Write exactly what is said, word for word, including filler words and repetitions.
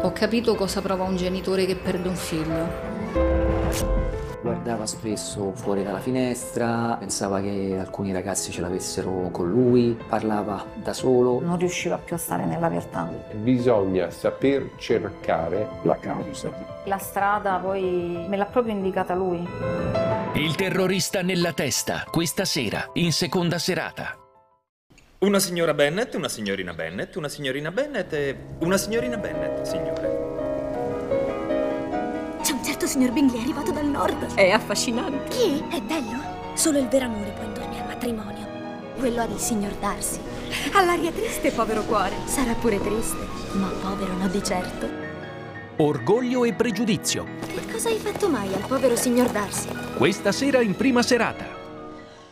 Ho capito cosa prova un genitore che perde un figlio. Guardava spesso fuori dalla finestra, pensava che alcuni ragazzi ce l'avessero con lui, parlava da solo. Non riusciva più a stare nella realtà. Bisogna saper cercare la causa. La strada poi me l'ha proprio indicata lui. Il terrorista nella testa, questa sera, in seconda serata. Una signora Bennett, una signorina Bennett, una signorina Bennett e una signorina Bennett, signore. C'è un certo signor Bingley arrivato dal nord. È affascinante. Chi? È bello? Solo il vero amore può indurmi al matrimonio. Quello del signor Darcy. Ha l'aria triste, povero cuore. Sarà pure triste, ma povero no di certo. Orgoglio e pregiudizio. Che cosa hai fatto mai al povero signor Darcy? Questa sera in prima serata.